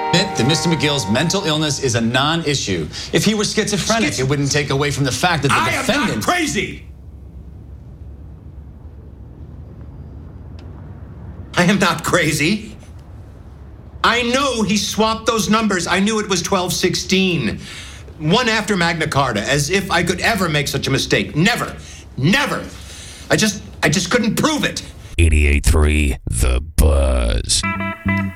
Admit that Mr. McGill's mental illness is a non-issue. If he were schizophrenic, it wouldn't take away from the fact that the defendant... I am not crazy! I am not crazy. I know he swapped those numbers. I knew it was 1216. One after Magna Carta, as if I could ever make such a mistake. Never. Never. I just couldn't prove it. 88.3 The Buzz.